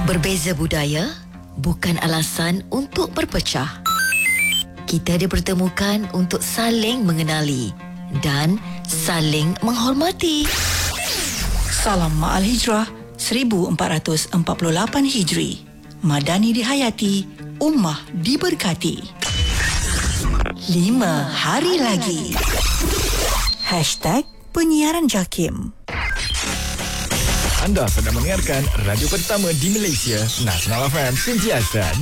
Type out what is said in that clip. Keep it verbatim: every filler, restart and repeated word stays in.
Berbeza budaya bukan alasan untuk berpecah. Kita dipertemukan untuk saling mengenali dan saling menghormati. Salam Ma'al Hijrah seribu empat ratus empat puluh lapan Hijri. Madani dihayati, ummah diberkati. Lima hari lagi. Hashtag Penyiaran JAKIM. Anda sedang mendengarkan radio pertama di Malaysia, Nasional F M Sentiasa